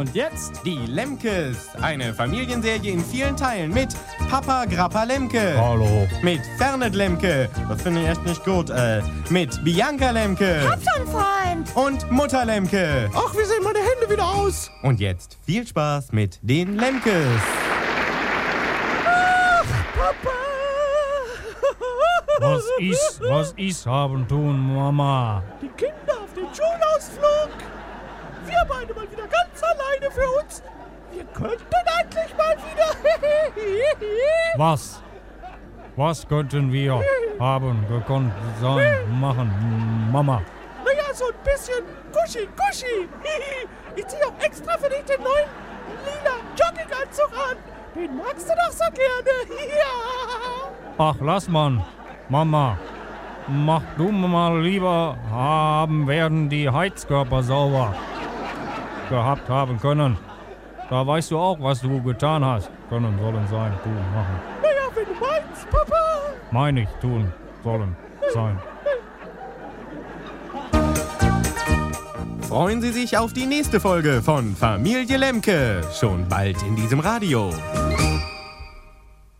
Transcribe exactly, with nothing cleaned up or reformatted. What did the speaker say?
Und jetzt? Die Lemkes, eine Familienserie in vielen Teilen mit Papa Grappa Lemke. Hallo. Mit Fernet Lemke, das finde ich echt nicht gut, äh, mit Bianca Lemke. Hab schon, Freund. Und Mutter Lemke. Ach, wie sehen meine Hände wieder aus? Und jetzt viel Spaß mit den Lemkes. Ach, Papa. Was ist, was ist haben tun, Mama? Die Kinder auf den Schulausflug. Wir beide mal wieder ganz alleine für uns. Wir könnten endlich mal wieder... Was? Was könnten wir haben gekonnt sein, machen, Mama? Naja, so ein bisschen Kuschi, Kuschi. Ich ziehe auch extra für dich den neuen lila Jogginganzug an. Den magst du doch so gerne. Ja. Ach, lass man, Mama. Mach du mal lieber, haben werden die Heizkörper sauber gehabt haben können. Da weißt du auch, was du getan hast. Können, sollen, sein, tun, machen. Naja, wenn du meinst, Papa. Meine ich, tun, sollen, sein. Freuen Sie sich auf die nächste Folge von Familie Lemke. Schon bald in diesem Radio.